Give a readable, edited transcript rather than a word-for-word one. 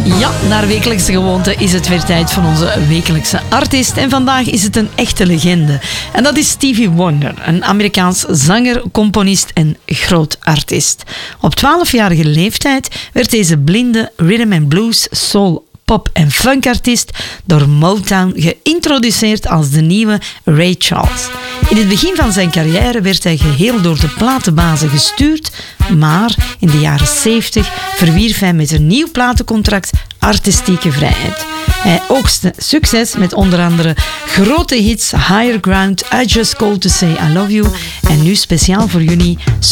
Ja, naar wekelijkse gewoonte is het weer tijd voor onze wekelijkse artiest. En vandaag is het een echte legende. En dat is Stevie Wonder, een Amerikaans zanger, componist en groot artiest. Op 12-jarige leeftijd werd deze blinde rhythm and blues, soul, pop- en funkartiest door Motown geïntroduceerd als de nieuwe Ray Charles. In het begin van zijn carrière werd hij geheel door de platenbazen gestuurd, maar in de jaren 70 verwierf hij met een nieuw platencontract artistieke vrijheid. Hij oogste succes met onder andere grote hits Higher Ground, I Just Called to Say I Love You en nu speciaal voor jullie